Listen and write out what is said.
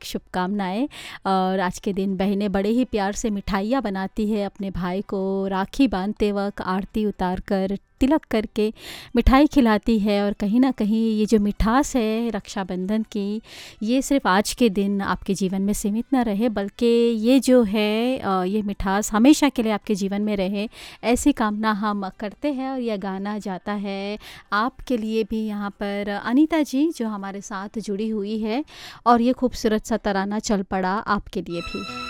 शुभकामनाएँ। और आज के दिन बहनें बड़े ही प्यार से मिठाइयाँ बनाती है अपने भाई को, राखी बाँधते वक़्त आरती उतार कर, तिलक करके मिठाई खिलाती है। और कहीं न कहीं ये जो मिठास है रक्षाबंधन की, ये सिर्फ़ आज के दिन आपके जीवन में सीमित ना रहे, बल्कि ये जो है ये मिठास हमेशा के लिए आपके जीवन में रहे, ऐसी कामना हम करते हैं। और यह गाना जाता है आपके लिए भी यहाँ पर अनीता जी जो हमारे साथ जुड़ी हुई है, और ये खूबसूरत सा तराना चल पड़ा आपके लिए भी।